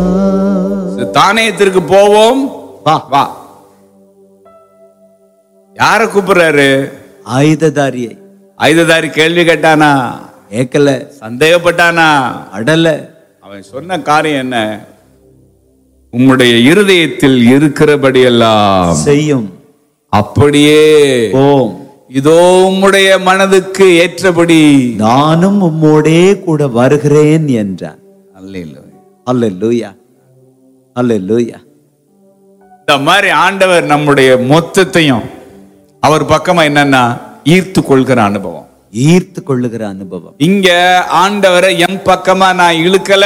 தானியத்திற்கு போவோம் வா வா. யார கூப்பிடுறாரு? ஆயுததாரியை. ஆயுததாரி கேள்வி கேட்டானா? கேட்கல. சந்தேகப்பட்டானா? அடல. அவன் சொன்ன காரியம் என்ன? உம்முடைய இருதயத்தில் இருக்கிறபடி எல்லாம் செய்யும், அப்படியே ஓம். இதோ உம்முடைய மனதுக்கு ஏற்றபடி நானும் உம்மோடே கூட வருகிறேன் என்றான். அல்லேலூயா, அல்லேலூயா, அல்லேலூயா. இந்த மாதிரி ஆண்டவர் நம்முடைய மொத்தத்தையும் அவர் பக்கமா என்னன்னா ஈர்த்து கொள்கிற அனுபவம், ஈர்த்து கொள்ளுகிற அனுபவம். இங்க ஆண்டவரை என் பக்கமா நான் இழுக்கல.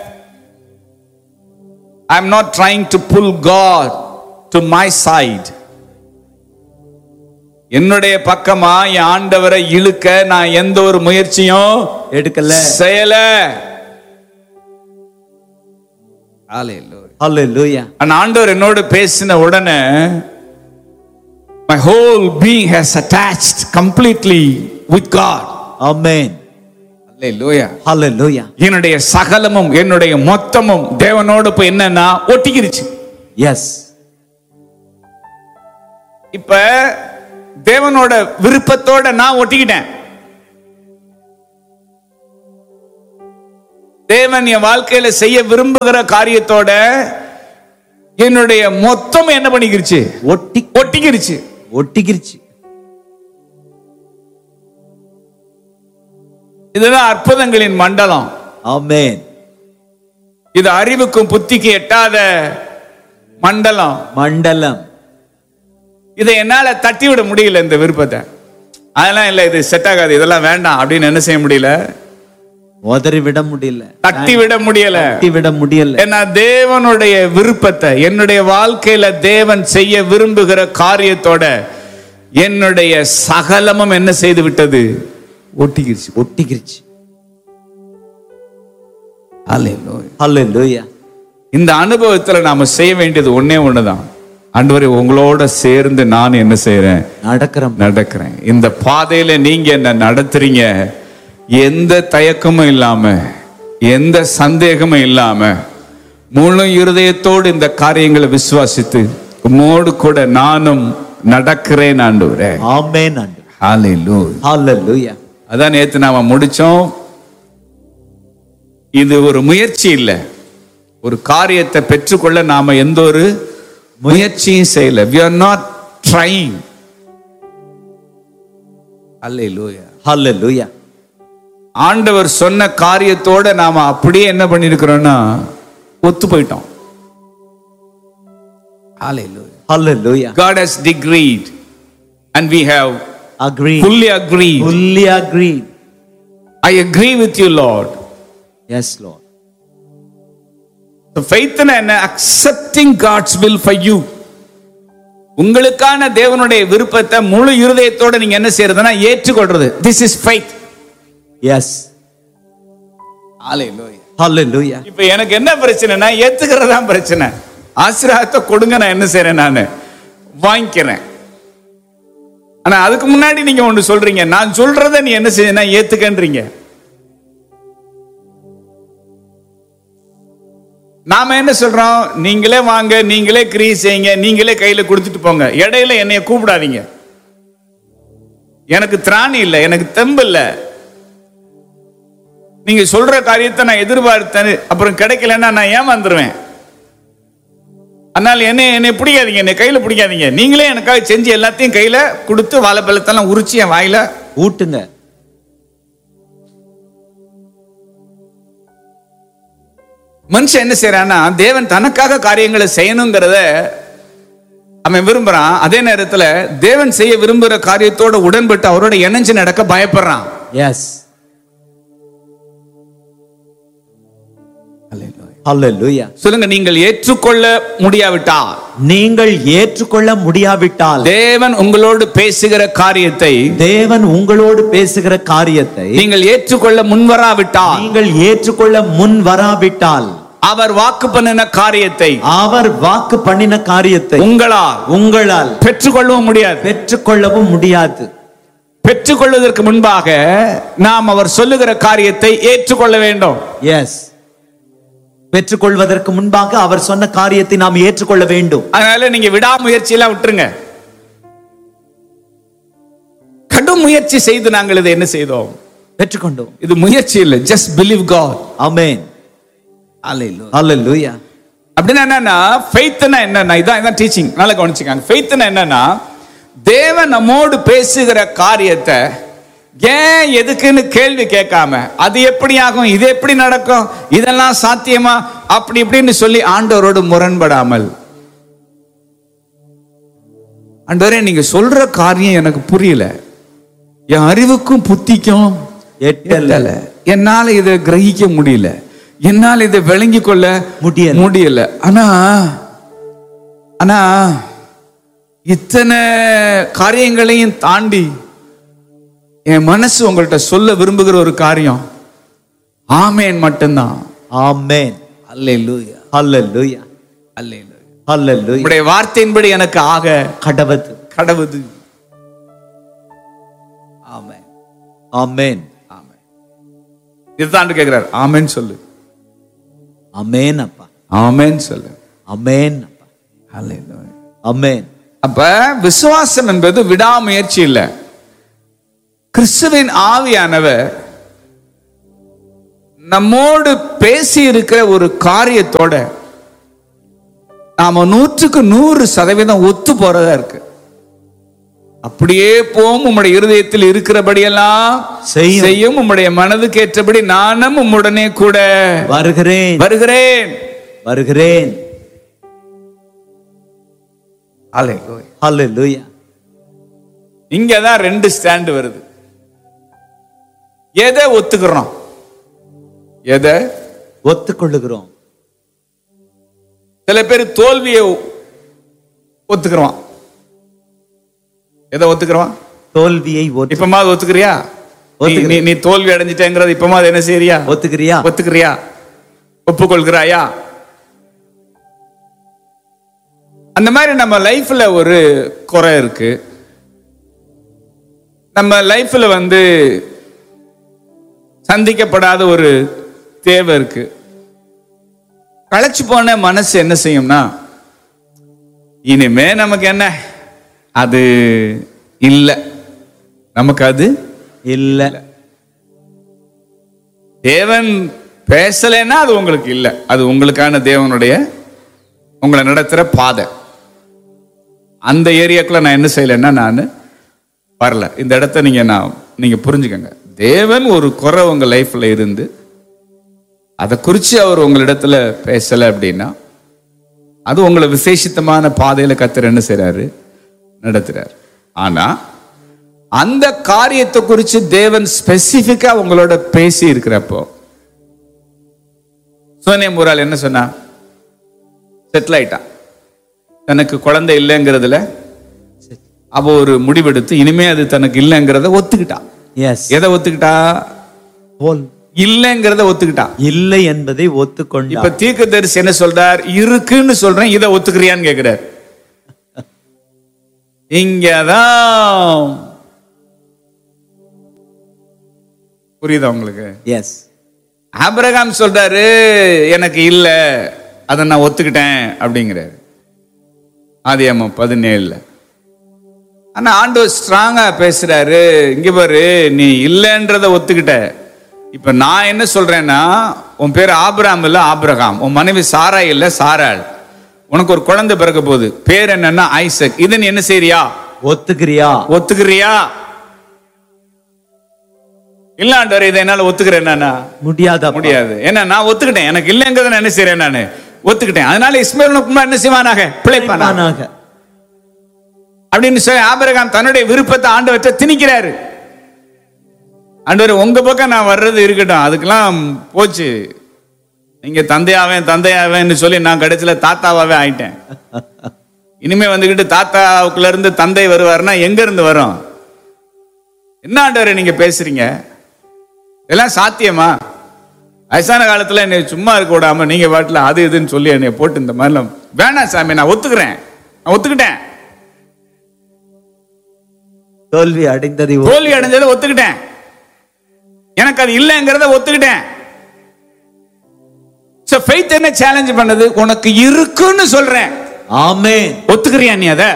I am not trying to pull God to my side. என்னுடைய பக்கமா என் ஆண்டவரை இழுக்க நான் எந்த ஒரு முயற்சியும் எடுக்கல, செய்யல. ஹalleluya, அல்லேலூயா. ஆண்டவர் என்னோடு பேசின உடனே my whole being has attached completely with God. ஆமென். அல்லேலூயா, அல்லேலூயா. என்னுடைய சகலமும் என்னுடைய மொத்தமும் தேவனோடு போய் என்னன்னா ஒட்டிக்கிருச்சு. எஸ். இப்ப தேவனோட விருப்பத்தோட நான் ஒட்டிக்கிட்டேன். தேவன் என் வாழ்க்கையில செய்ய விரும்புகிற காரியத்தோட என்னுடைய மொத்தம் என்ன பண்ணிக்கிருச்சு? ஒட்டிக்கிருச்சு. ஒட்டிக்கிருச்சு. இதுதான் அற்புதங்களின் மண்டலம். ஆமென். இது அறிவுக்கும் புத்திக்கு எட்டாத மண்டலம். மண்டலம். இதை என்னால தட்டி விட முடியல. இந்த விருப்பத்தை அதெல்லாம் இல்ல, இது செட் ஆகாது, இதெல்லாம் வேண்டாம் அப்படின்னு என்ன செய்ய முடியல? உதறி விட முடியல, தட்டி விட முடியல, தட்டி விட முடியல. ஏன்னா தேவனுடைய விருப்பத்தை என்னுடைய வாழ்க்கையில தேவன் செய்ய விரும்புகிற காரியத்தோட என்னுடைய சகலமும் என்ன செய்து விட்டது? ஒட்டிக்கிருச்சு. ஒட்டிக்கிருச்சு. அல்லேலூயா, அல்லேலூயா. இந்த அனுபவத்துல நாம செய்ய வேண்டியது ஒண்ணே ஒண்ணுதான். ஆண்டவரே, உங்களோட சேர்ந்து நான் என்ன செய்யறேன்? நடக்கிறேன். இந்த பாதையில நீங்க என்ன நடத்துறீங்க, எந்த தயக்கமும் இல்லாம, எந்த சந்தேகமும் இல்லாம, முழு இருதயத்தோடு இந்த காரியங்களை விசுவாசித்து உம்மோடு கூட நானும் நடக்கிறேன் ஆண்டவரே. ஆமென் ஆண்டவரே. ஹalleluya, ஹalleluya. அதான் நேத்து நாம முடிச்சோம். இது ஒரு முயற்சி இல்ல. ஒரு காரியத்தை பெற்றுக்கொள்ள நாம எந்த ஒரு முயற்சியும் செய்யல. we are not trying. ஹalleluya, ஹalleluya. ஆண்டவர் சொன்ன காரியத்தோட நாம அப்படியே என்ன பண்ணிருக்கிறோம்னா ஒத்து போயிட்டோம். ஹalleluya, ஹalleluya. God has decreed and we have agreed, fully agreed. fully agreed. I agree with you, Lord. Yes, Lord. So faith is accepting God's will for you. உங்களுக்கான தேவனுடைய விருப்பத்தை முழு இருதயத்தோட நீங்க என்ன செய்யறதுன்னா ஏற்றுக்கொள்றது. This is faith. Yes. Hallelujah, hallelujah. இப்போ எனக்கு என்ன பிரச்சனைனா ஏத்துக்கிறது தான் பிரச்சனை. ஆசீர்வாதத்தை கொடுங்க, நான் என்ன செய்றேன்? நான் வாங்கிக்கிறேன். ஆனா அதுக்கு முன்னாடி நீங்க ஒன்று சொல்றீங்க, நான் சொல்றதை நீ என்ன செய்யனா ஏத்துக்கன்றீங்க. நாம என்ன சொல்றோம்? நீங்களே வாங்க, நீங்களே கிரியை செய்யுங்க, நீங்களே கையில கொடுத்துட்டு போங்க, இடையில என்னைய கூப்பிடாதீங்க, எனக்கு திராணி இல்லை, எனக்கு தெம்பு இல்லை, நீங்க சொல்ற காரியத்தை நான் எதிர்பார்த்தேன் அப்புறம் கிடைக்கலன்னா நான் ஏமாந்துருவேன். அதனால என்னை பிடிக்காதீங்க, என்னை கையில பிடிக்காதீங்க, நீங்களே எனக்காக செஞ்சு எல்லாத்தையும் கையில கொடுத்து வாழைப்பழத்தெல்லாம் உரிச்சு என் வாயில ஊட்டுங்க. மனுஷன் என்ன செய்யறான்னா தேவன் தனக்காக காரியங்களை செய்யணுங்கிறத அவன் விரும்புறான். அதே நேரத்துல தேவன் செய்ய விரும்புகிற காரியத்தோட உடன்பட்டு அவரோட இணைஞ்சு நடக்க பயப்படுறான். எஸ். ஹalleluya. சொல்லுங்க, நீங்கள் ஏற்றுக்கொள்ள முடியாவிட்டால், நீங்கள் ஏற்றுக்கொள்ள முடியாவிட்டால், தேவன் உங்களோடு பேசுகிற காரியத்தை, தேவன் உங்களோடு பேசுகிற காரியத்தை நீங்கள் ஏற்றுக்கொள்ள முன்வராவிட்டால், நீங்கள் ஏற்றுக்கொள்ள முன் வராவிட்டால், அவர் வாக்கு பண்ணின காரியத்தை, அவர் வாக்கு பண்ணின காரியத்தை உங்களால் பெற்றுக்கொள்ளவும் முடியாது, பெற்றுக்கொள்ளவும் முடியாது. பெற்றுக்கொள்வதற்கு முன்பாக நாம் அவர் சொல்லுகிற காரியத்தை ஏற்றுக்கொள்ள வேண்டும். எஸ். பெற்றுக்கொள்வதற்கு முன்பாக அவர் சொன்ன காரியத்தை நாம் ஏற்றுக்கொள்ள வேண்டும். அதனால நீங்க விடாமுயற்சியெல்லாம் விட்டுருங்க. கடும் முயற்சி செய்து நாங்கள் இதை என்ன செய்தோம்? பெற்றுக்கொண்டோம். இது முயற்சி இல்லை, ஜஸ்ட் பிலீவ் காட். ஆமென். ஹalleluya. அப்படின்னா என்னன்னா, ஃபெய்த்னா என்னன்னா, இதான் டீச்சிங். நல்லா கவனிச்சுக்காங்க. ஃபெய்த்னா என்னன்னா, தேவன் நம்மோடு பேசுகிற காரியத்தை ஏன் எதுக்குன்னு கேள்வி கேட்காம, அது எப்படி ஆகும், இது எப்படி நடக்கும், இதெல்லாம் சாத்தியமா, அப்படி இப்படின்னு சொல்லி ஆண்டவரோடு முரண்படாமல், ஆண்டவரே நீங்க சொல்ற காரியம் எனக்கு புரியல, என் அறிவுக்கும் புத்திக்கும் எட்டல, என்னால இதை கிரகிக்க முடியல, என்னால் இதை விளங்கி கொள்ள முடியல. ஆனா இத்தனை காரியங்களையும் தாண்டி என் மனசு உங்கள்கிட்ட சொல்ல விரும்புகிற ஒரு காரியம் ஆமென் மட்டும்தான். ஆமென். அல்லேலூயா, ஹalleluya, அல்லேலூயா, ஹalleluya. உம்முடைய வார்த்தையின்படி எனக்கு ஆக கடவது. ஆமென், ஆமென், ஆமென். இதுதான் கேட்கிறார். ஆமென் சொல்லு. ஆமென் அப்பா. ஆமென் சொல்லு. ஆமென் அப்பா. அல்லேலூயா, ஆமென். அப்ப விசுவாசம் என்பது விடாமுயற்சி இல்லை. கிறிஸ்துவின் ஆவியானவர் நம்மோடு பேசி இருக்கிற ஒரு காரியத்தோட நாம 100% ஒத்து போறதா இருக்கு. அப்படியே போம், உம்முடைய இருதயத்தில் இருக்கிறபடியெல்லாம் செய்யும், உம்முடைய மனதுக்கு ஏற்றபடி நானும் உம்முடனே கூட வருகிறேன். ஹalleluya. இங்கதான் 2 ஸ்டாண்ட் வருது. எதை ஒத்துக்கிறோம், எதை ஒத்துக்கொள்ளுகிறோம். சில பேர் தோல்வியை ஒத்துக்கிறோம். எதை ஒத்துக்கிறோம்? தோல்வியை. இப்பமா ஒத்துக்கிறியா? நீ தோல்வி அடைஞ்சிட்டேங்கிறது இப்பமா என்ன செய்யறியா? ஒத்துக்கிறியா? ஒப்புக்கொள்கிறாயா? அந்த மாதிரி நம்ம லைஃப்ல ஒரு குறை இருக்கு. நம்ம லைஃப்ல சந்திக்கப்படாத ஒரு தேவை இருக்கு. களைச்சு போன மனசு என்ன செய்யும்னா, இனிமே நமக்கு என்ன, அது இல்லை, நமக்கு அது இல்லை. தேவன் பேசலைன்னா அது உங்களுக்கு இல்லை, அது உங்களுக்கான தேவனுடைய உங்களை நடத்துற பாதை. அந்த ஏரியாக்குள்ள நான் என்ன செய்யலைன்னா நான் வரல. இந்த இடத்த நீங்க புரிஞ்சுக்கங்க. தேவன் ஒரு குறை உங்க லைஃப்ல இருந்து அதை குறித்து அவர் உங்களிடத்துல பேசலை அப்படின்னா, அது உங்களை விசேஷித்தமான பாதையில கர்த்தர் என்ன செய்றாரு? நடத்துறாரு. ஆனா அந்த காரியத்தை குறித்து தேவன் ஸ்பெசிபிக்கா உங்களோட பேசி இருக்கிறப்போ, சோனியா முரால் என்ன சொன்னா? செட்டில் ஆயிட்டான். தனக்கு குழந்தை இல்லைங்கிறதுல அவ ஒரு முடிவெடுத்து இனிமே அது தனக்கு இல்லைங்கிறத ஒத்துக்கிட்டான். எதை ஒத்துக்கிட்டா? இல்லைங்கிறத ஒத்துக்கிட்டா. இல்லை என்பதை ஒத்துக்கொண்டா. இப்ப தீர்க்கதரிசி என்ன சொல்றார்? இருக்குன்னு சொல்றேன், இதை ஒத்துக்கிறியான்னு கேட்கிறார். இங்கதான் புரியுதா உங்களுக்கு? எஸ். ஆபிரகாம் சொல்றாரு எனக்கு இல்ல, அதை நான் ஒத்துக்கிட்டேன் அப்படிங்கிறாரு. ஆதியாகமம் 17. ஆனா ஆண்டவர் ஸ்ட்ராங்கா பேசுறாரு. இங்க பாரு, நீ இல்லைன்றத ஒத்துக்கிட்ட. இப்ப நான் என்ன சொல்றேன்னா, உன் பேர் ஆபிரகாம் இல்ல ஆபிரகாம், உன் மனைவி சாரா இல்ல சாராள், உனக்கு ஒரு குழந்தை பிறக்க போகுது, பேர் என்னன்னா ஐசக். இதை நீ என்ன செய்யறியா? ஒத்துக்கிறியா? இல்ல ஆண்டவரே, இதை என்னால ஒத்துக்கிறேன்னா முடியாது. ஏன்னா நான் ஒத்துக்கிட்டேன், எனக்கு இல்லைங்கிறத நான் என்ன செய்யறேன்? நான் ஒத்துக்கிட்டேன். அதனால இஸ்மாயில் என்ன செய்வானாக? பிழைப்பானாக அப்படின்னு சொல்லி ஆபிரகாம் தன்னுடைய விருப்பத்தை ஆண்டவற்றை திணிக்கிறாரு. ஆண்டவர் உங்க பக்கம் நான் வர்றது இருக்கட்டும், அதுக்கெல்லாம் போச்சு, நீங்க தந்தையாவேன்னு சொல்லி நான் கடைசியில தாத்தாவாவே ஆயிட்டேன். இனிமே வந்துகிட்டு தாத்தாவுக்குள்ள இருந்து தந்தை வருவாருன்னா எங்க இருந்து வரும்? என்ன ஆண்டவரே நீங்க பேசுறீங்க? இதெல்லாம் சாத்தியமா? வயசான காலத்துல என்னை சும்மா இருக்க விடாம நீங்க பாட்டுல அது இதுன்னு சொல்லி என்னை போட்டு இந்த மாதிரிலாம் வேணாம் சாமி, நான் ஒத்துக்கிட்டேன். தோல்வி அடைஞ்சதை ஒத்துக்கிட்டேன், எனக்கு அது இல்லைங்கிறத ஒத்துக்கிட்டேன். So faith என்ன சேலஞ்ச் பண்ணுது? உனக்கு இருக்குன்னு சொல்றேன். ஆமென். ஒத்துக்கறியா நீ அத?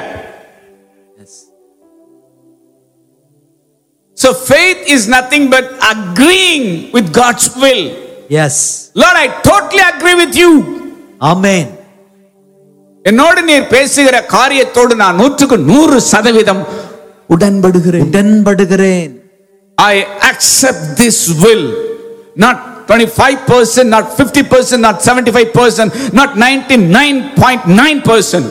So faith is nothing but agreeing with God's will. Yes. Lord, I totally agree with you. ஆமென். என்னோடு நீர் பேசுகிற காரியத்தோடு நான் 100% உடன்படுகிறேன். I accept this will. Not 25%, not 50%, not 75%, not 99.9%.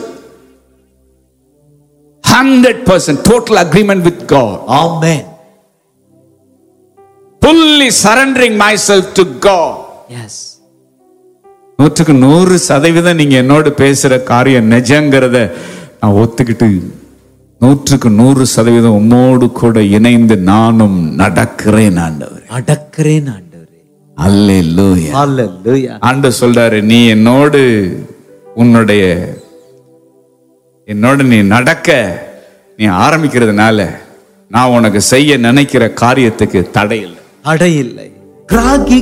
100% total agreement with God. Amen. Fully surrendering myself to God. Yes. 100% நீங்க என்னோடு பேசுற காரியம் நிஜங்கிறத நான் ஒத்துக்கிட்டு 100% உம்மோடு கூட இணைந்து நானும் நடக்கிறேன் ஆண்டவரே. நடக்கிறேன் ஆண்டவரே. அல்லேலூயா. அல்லேலூயா. ஆண்டவர் சொல்றாரு, நீ என்னோடு நீ நடக்க நீ ஆரம்பிக்கிறதுனால நான் உனக்கு செய்ய நினைக்கிற காரியத்துக்கு தடை இல்லை. தடை இல்லை. கிராகி